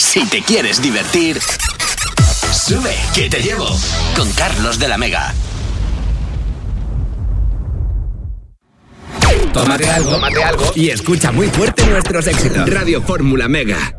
Si te quieres divertir, sube que te llevo con Carlos de la Mega. Tómate algo y escucha muy fuerte nuestros éxitos. Radio Fórmula Mega.